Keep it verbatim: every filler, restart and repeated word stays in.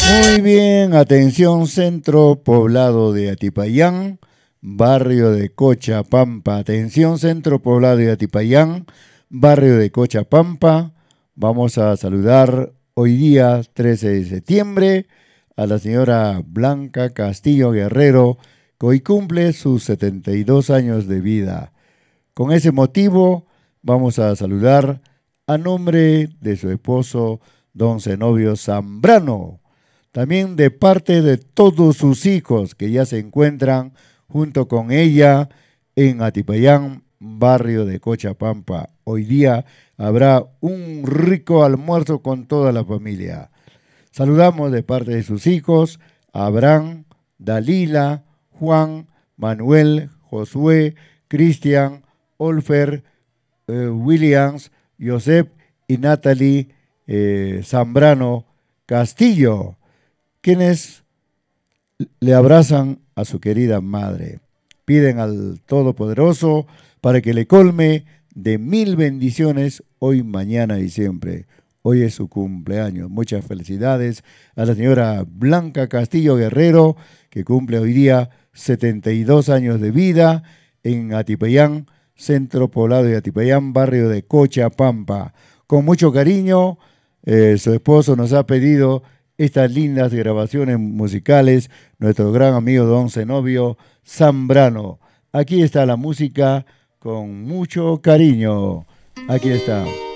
Muy bien, atención Centro Poblado de Atipayán, barrio de Cochabamba. Atención Centro Poblado de Atipayán, barrio de Cochabamba. Vamos a saludar hoy día trece de septiembre a la señora Blanca Castillo Guerrero, que hoy cumple sus setenta y dos años de vida. Con ese motivo, vamos a saludar a nombre de su esposo, don Zenobio Zambrano. También de parte de todos sus hijos que ya se encuentran junto con ella en Atipayán, barrio de Cochabamba. Hoy día habrá un rico almuerzo con toda la familia. Saludamos de parte de sus hijos, Abraham, Dalila, Juan, Manuel, Josué, Cristian, Olfer, eh, Williams, Josep y Natalie eh, Zambrano Castillo, quienes le abrazan a su querida madre. Piden al Todopoderoso para que le colme de mil bendiciones hoy, mañana y siempre. Hoy es su cumpleaños. Muchas felicidades a la señora Blanca Castillo Guerrero, que cumple hoy día setenta y dos años de vida en Atipayán, Centro Poblado de Atipayán, barrio de Cochabamba. Con mucho cariño, eh, su esposo nos ha pedido estas lindas grabaciones musicales, nuestro gran amigo don Zenobio Zambrano. Aquí está la música con mucho cariño. Aquí está.